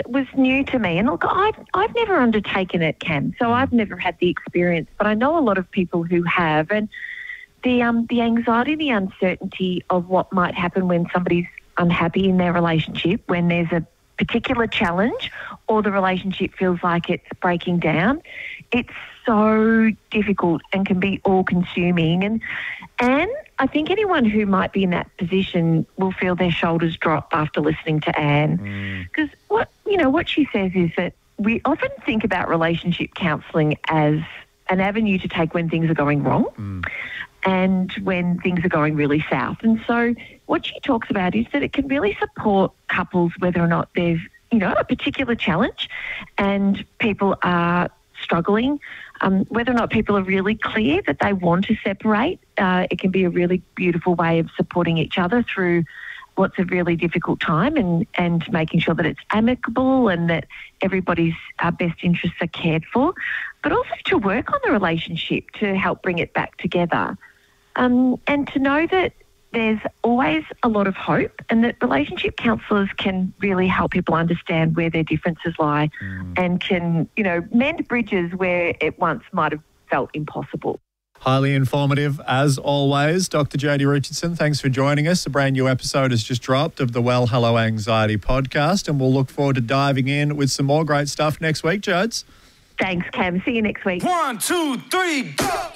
was new to me. And look, I've never undertaken it, Cam, so I've never had the experience, but I know a lot of people who have. And the anxiety, the uncertainty of what might happen when somebody's unhappy in their relationship, when there's a particular challenge or the relationship feels like it's breaking down, it's so difficult and can be all-consuming. And I think anyone who might be in that position will feel their shoulders drop after listening to Anne. Because what she says is that we often think about relationship counselling as an avenue to take when things are going wrong and when things are going really south. And so what she talks about is that it can really support couples whether or not there's, a particular challenge and people are struggling, whether or not people are really clear that they want to separate. It can be a really beautiful way of supporting each other through what's a really difficult time and making sure that it's amicable and that everybody's best interests are cared for, but also to work on the relationship to help bring it back together. And to know that there's always a lot of hope and that relationship counsellors can really help people understand where their differences lie and can, mend bridges where it once might have felt impossible. Highly informative, as always. Dr. Jodie Richardson, thanks for joining us. A brand new episode has just dropped of the Well Hello Anxiety podcast, and we'll look forward to diving in with some more great stuff next week, Jodes. Thanks, Cam. See you next week. 1, 2, 3, go!